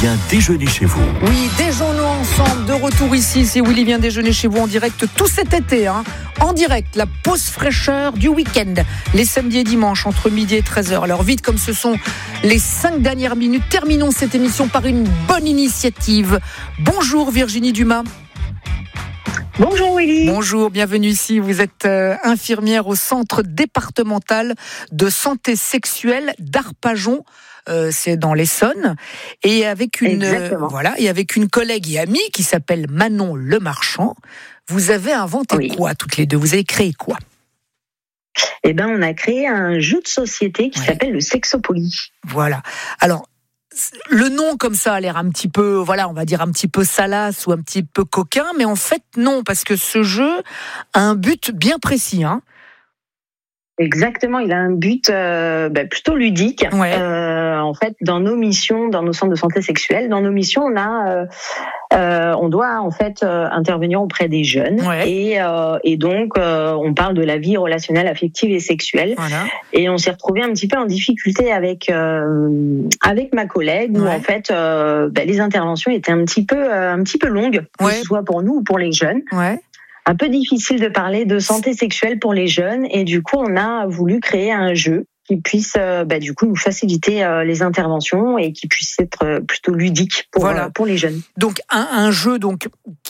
Bien déjeuner chez vous. Oui, déjeunons ensemble, de retour ici, c'est Willy vient déjeuner chez vous en direct tout cet été. En direct, la pause fraîcheur du week-end, les samedis et dimanches entre midi et 13h. Alors vite comme ce sont les 5 dernières minutes, terminons cette émission par une bonne initiative. Bonjour Virginie Dumas. Bonjour Willy. Bonjour, bienvenue ici. Vous êtes infirmière au centre départemental de santé sexuelle d'Arpajon. C'est dans l'Essonne, et avec une collègue et amie qui s'appelle Manon Lemarchand, vous avez inventé quoi toutes les deux? Vous avez créé quoi? On a créé un jeu de société qui s'appelle le Sexopoly. Voilà. Alors, le nom comme ça a l'air un petit peu, on va dire un petit peu salace ou un petit peu coquin, mais en fait non, parce que ce jeu a un but bien précis, Exactement, il a un but plutôt ludique. En fait, dans nos missions, dans nos centres de santé sexuelle, dans nos missions, on doit en fait intervenir auprès des jeunes et donc on parle de la vie relationnelle, affective et sexuelle. Voilà. Et on s'est retrouvé un petit peu en difficulté avec ma collègue où en fait les interventions étaient un petit peu longues, que ce soit pour nous ou pour les jeunes. Un peu difficile de parler de santé sexuelle pour les jeunes, et du coup on a voulu créer un jeu qui puisse nous faciliter les interventions et qui puisse être plutôt ludique pour les jeunes. Donc un jeu donc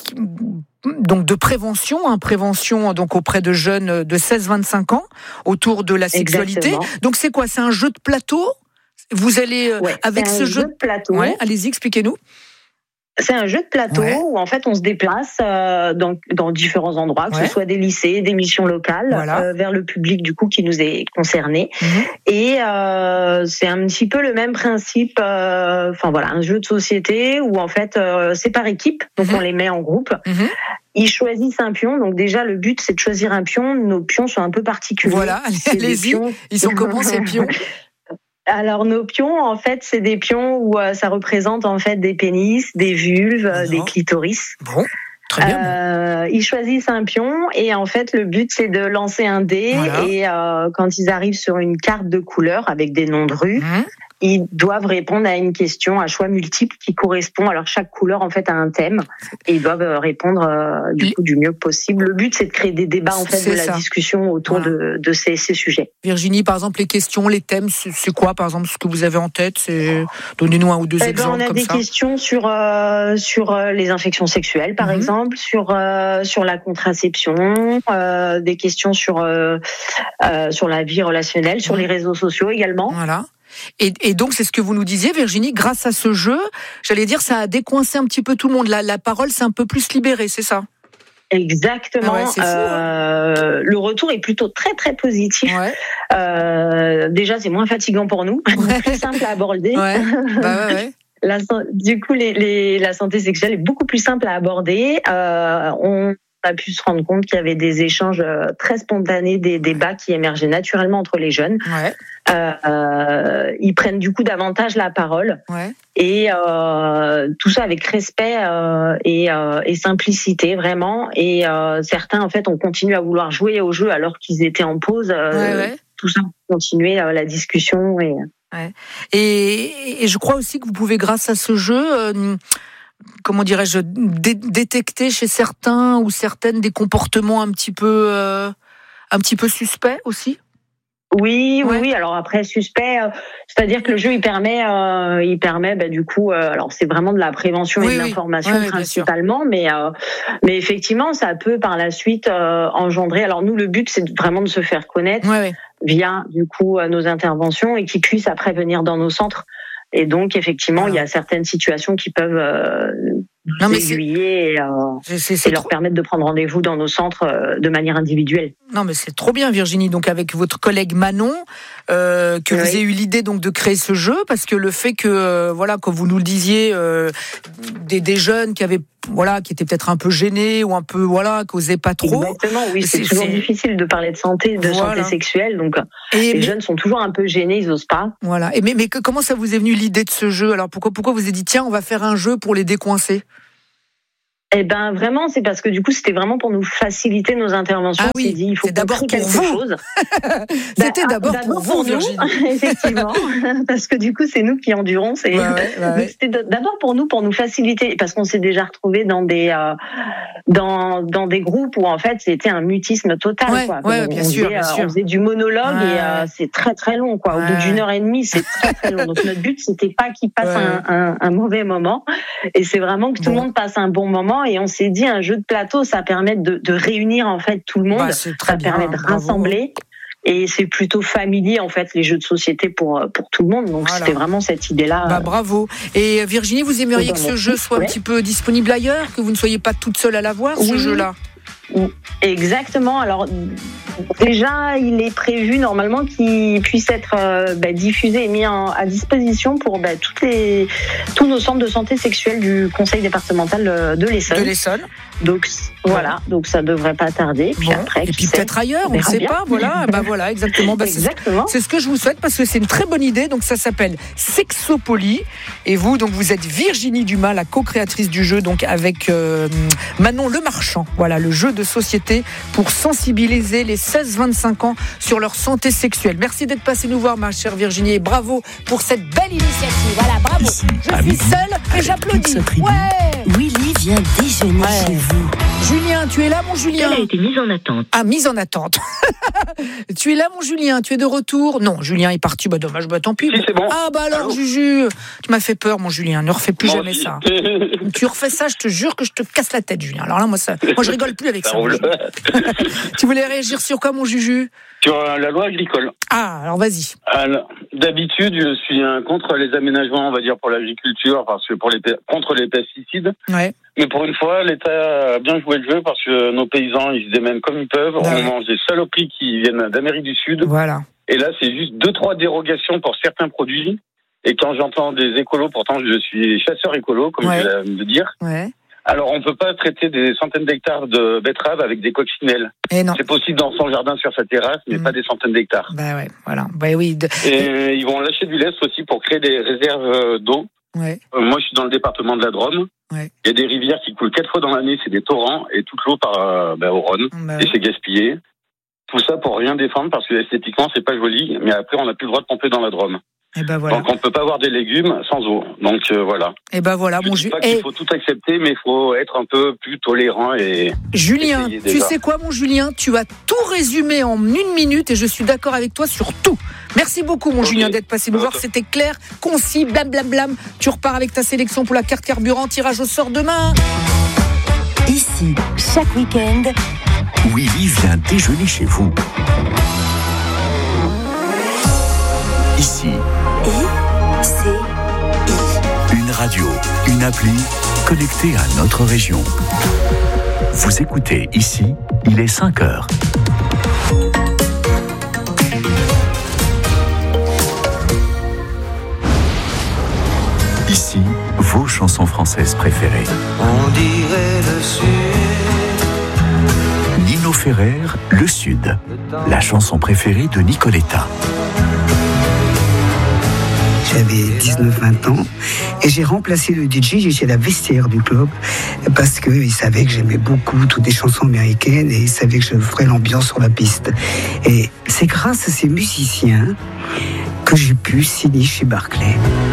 de prévention donc auprès de jeunes de 16-25 ans autour de la sexualité. Exactement. Donc c'est quoi? C'est un jeu de plateau? Vous allez avec ce jeu de plateau. Allez-y, expliquez-nous. C'est un jeu de plateau où en fait on se déplace dans différents endroits, que ce soit des lycées, des missions locales, vers le public du coup qui nous est concerné. Et c'est un petit peu le même principe. Un jeu de société où en fait c'est par équipe, donc on les met en groupe. Ils choisissent un pion, donc déjà le but c'est de choisir un pion. Nos pions sont un peu particuliers. Voilà, allez-y. Ils sont comment ces pions? Alors nos pions, en fait, c'est des pions où ça représente en fait des pénis, des vulves, des clitoris. Bon, très bien. Ils choisissent un pion et en fait le but c'est de lancer un dé et quand ils arrivent sur une carte de couleurs avec des noms de rues, ils doivent répondre à une question à choix multiple qui correspond. Alors chaque couleur en fait a un thème et ils doivent répondre du mieux possible. Le but c'est de créer des débats en fait de la discussion autour de ces sujets. Virginie, par exemple les questions, les thèmes, c'est quoi par exemple ce que vous avez en tête? Donnez-nous un ou deux exemples. On a des questions sur les infections sexuelles par exemple, sur la contraception, des questions sur la vie relationnelle, sur les réseaux sociaux également. Voilà. Et donc, c'est ce que vous nous disiez, Virginie, grâce à ce jeu, j'allais dire, ça a décoincé un petit peu tout le monde. La parole s'est un peu plus libérée, c'est ça? Exactement. C'est fou, le retour est plutôt très très positif. Déjà, c'est moins fatigant pour nous, plus simple à aborder. Du coup, la santé sexuelle est beaucoup plus simple à aborder. On a pu se rendre compte qu'il y avait des échanges très spontanés, des débats qui émergeaient naturellement entre les jeunes. Ils prennent du coup davantage la parole et tout ça avec respect et simplicité vraiment. Et certains en fait ont continué à vouloir jouer au jeu alors qu'ils étaient en pause. Tout ça pour continuer la discussion et je crois aussi que vous pouvez grâce à ce jeu comment dirais-je, détecter chez certains ou certaines des comportements un petit peu suspects aussi? Oui. Alors après suspect, c'est-à-dire que le jeu il permet du coup, alors c'est vraiment de la prévention et de l'information principalement, mais effectivement ça peut par la suite engendrer. Alors nous le but c'est vraiment de se faire connaître via du coup nos interventions et qu'ils puissent après venir dans nos centres. Et donc, effectivement, il y a certaines situations qui peuvent aiguiller et leur permettre de prendre rendez-vous dans nos centres de manière individuelle. Non, mais c'est trop bien, Virginie. Donc, avec votre collègue Manon, que vous ayez eu l'idée donc de créer ce jeu, parce que le fait que, comme vous nous le disiez, des jeunes qui avaient qui étaient peut-être un peu gênés ou un peu qui osaient pas trop. Exactement, oui, c'est toujours difficile de parler de santé, santé sexuelle, donc les jeunes sont toujours un peu gênés, ils osent pas. Voilà. Et mais comment ça vous est venu l'idée de ce jeu? Alors pourquoi vous avez dit tiens, on va faire un jeu pour les décoincer? Eh ben vraiment, c'est parce que du coup, c'était vraiment pour nous faciliter nos interventions. Ah oui, on s'est dit, il faut c'est d'abord pour quelque vous. chose. C'était d'abord pour vous, Virginie. Effectivement, parce que du coup, c'est nous qui endurons. C'était d'abord pour nous faciliter, parce qu'on s'est déjà retrouvés dans des dans des groupes où en fait c'était un mutisme total. Bien sûr. On faisait du monologue et c'est très très long. Au bout d'une heure et demie, c'est très très long. Donc notre but, c'était pas qu'il passe un mauvais moment, et c'est vraiment que tout le monde passe un bon moment. Et on s'est dit, un jeu de plateau, ça permet de réunir en fait tout le monde, ça permet de rassembler. Et c'est plutôt familier en fait, les jeux de société pour tout le monde. Donc c'était vraiment cette idée-là. Bravo. Et Virginie, vous aimeriez que ce jeu soit un petit peu disponible ailleurs, que vous ne soyez pas toute seule à l'avoir, ce jeu-là? Exactement. Alors déjà, il est prévu normalement qu'il puisse être diffusé et mis à disposition pour tous nos centres de santé sexuelle du Conseil départemental de l'Essonne. Donc voilà, donc ça devrait pas tarder. Puis après, et puis peut-être ailleurs, on ne sait pas. Voilà, exactement. Exactement. C'est ce que je vous souhaite, parce que c'est une très bonne idée. Donc ça s'appelle Sexopoly. Et vous, donc vous êtes Virginie Dumas, la co-créatrice du jeu, donc avec Manon Lemarchand. Voilà, le jeu de société pour sensibiliser les 16-25 ans sur leur santé sexuelle. Merci d'être passée nous voir, ma chère Virginie, et bravo pour cette belle initiative. Voilà, bravo. Je suis seule et j'applaudis. Willy vient déjeuner chez vous. Julien, tu es là, mon Julien? Elle a été mise en attente. Ah, mise en attente. Tu es là, mon Julien? Tu es de retour? Non, Julien est parti. Dommage, tant pis. Si, c'est bon. Ah, alors, Juju, tu m'as fait peur, mon Julien. Ne refais plus jamais ça. Tu refais ça, je te jure que je te casse la tête, Julien. Alors là, moi, je rigole plus avec ça. Tu voulais réagir sur quoi, mon Juju? Sur la loi agricole. Ah, alors vas-y. Alors, d'habitude, je suis contre les aménagements, on va dire, pour l'agriculture, parce que contre les pesticides. Ouais. Mais pour une fois, l'État a bien joué le jeu, parce que nos paysans, ils se démènent comme ils peuvent. On mange des saloperies qui viennent d'Amérique du Sud. Voilà. Et là, c'est juste 2-3 dérogations pour certains produits. Et quand j'entends des écolos, pourtant je suis chasseur écolo, comme je viens de le dire. Ouais. Alors, on ne peut pas traiter des centaines d'hectares de betteraves avec des coccinelles. Et non. C'est possible dans son jardin, sur sa terrasse, mais pas des centaines d'hectares. Voilà. Et ils vont lâcher du lest aussi pour créer des réserves d'eau. Ouais. Moi, je suis dans le département de la Drôme. Ouais. Il y a des rivières qui coulent 4 fois dans l'année, c'est des torrents, et toute l'eau part au Rhône. Et c'est gaspillé. Tout ça pour rien défendre, parce que esthétiquement, c'est pas joli, mais après, on n'a plus le droit de pomper dans la Drôme. Et voilà. Donc on ne peut pas avoir des légumes sans eau. Donc voilà. Et voilà, je dis pas qu'il faut tout accepter, mais il faut être un peu plus tolérant et. Julien, tu sais quoi, mon Julien, tu as tout résumé en 1 minute et je suis d'accord avec toi sur tout. Merci beaucoup, mon Julien, d'être passé nous voir. C'était clair, concis, blam. Tu repars avec ta sélection pour la carte carburant. Tirage au sort demain. Ici, chaque week-end, Willy vient déjeuner chez vous. Ici. Une radio, une appli connectée à notre région. Vous écoutez Ici, il est 5h. Ici, vos chansons françaises préférées. On dirait le Sud. Nino Ferrer, Le Sud, la chanson préférée de Nicoletta. J'avais 19-20 ans et j'ai remplacé le DJ, j'étais la vestiaire du club parce qu'il savait que j'aimais beaucoup toutes les chansons américaines et il savait que je ferais l'ambiance sur la piste. Et c'est grâce à ces musiciens que j'ai pu signer chez Barclay.